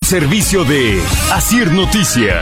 servicio de Asir Noticias.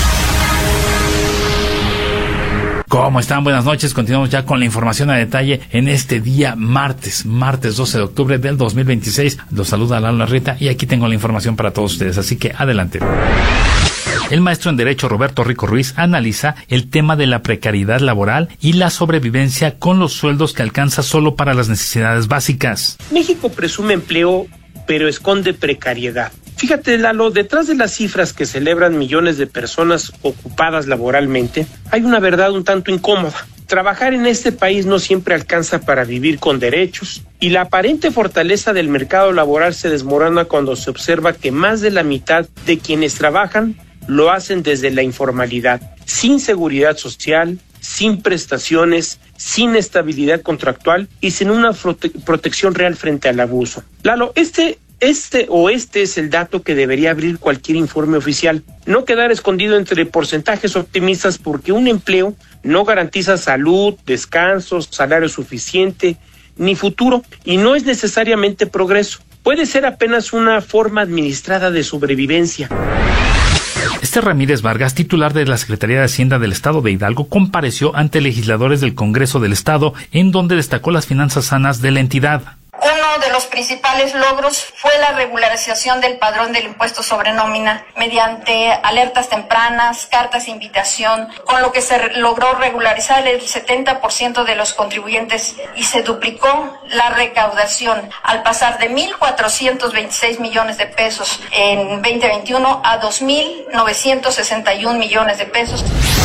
¿Cómo están? Buenas noches. Continuamos ya con la información a detalle en este día martes 12 de octubre del 2026. Los saluda Lalo Larrieta y aquí tengo la información para todos ustedes, así que adelante. El maestro en Derecho Roberto Rico Ruiz analiza el tema de la precariedad laboral y la sobrevivencia con los sueldos que alcanza solo para las necesidades básicas. México presume empleo, pero esconde precariedad. Fíjate, Lalo, detrás de las cifras que celebran millones de personas ocupadas laboralmente, hay una verdad un tanto incómoda. Trabajar en este país no siempre alcanza para vivir con derechos, y la aparente fortaleza del mercado laboral se desmorona cuando se observa que más de la mitad de quienes trabajan lo hacen desde la informalidad, sin seguridad social, sin prestaciones, sin estabilidad contractual y sin una protección real frente al abuso. Lalo, este es el dato que debería abrir cualquier informe oficial, no quedar escondido entre porcentajes optimistas, porque un empleo no garantiza salud, descanso, salario suficiente, ni futuro, y no es necesariamente progreso. Puede ser apenas una forma administrada de sobrevivencia. Ramírez Vargas, titular de la Secretaría de Hacienda del Estado de Hidalgo, compareció ante legisladores del Congreso del Estado, en donde destacó las finanzas sanas de la entidad. Uno de los principales logros fue la regularización del padrón del impuesto sobre nómina mediante alertas tempranas, cartas de invitación, con lo que se logró regularizar el 70% de los contribuyentes y se duplicó la recaudación al pasar de 1.426 millones de pesos en 2021 a 2.961 millones de pesos.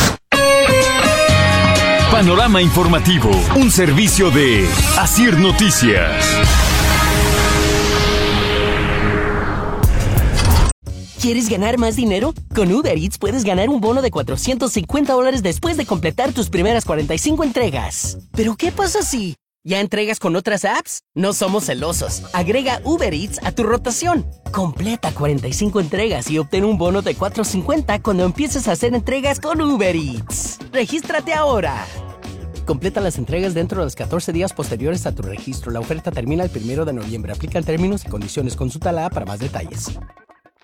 Panorama informativo, un servicio de Asir Noticias. ¿Quieres ganar más dinero? Con Uber Eats puedes ganar un bono de $450 después de completar tus primeras 45 entregas. ¿Pero qué pasa si ya entregas con otras apps? No somos celosos. Agrega Uber Eats a tu rotación. Completa 45 entregas y obtén un bono de $450 cuando empieces a hacer entregas con Uber Eats. ¡Regístrate ahora! Completa las entregas dentro de los 14 días posteriores a tu registro. La oferta termina el 1 de noviembre. Aplican términos y condiciones. Consulta la app para más detalles.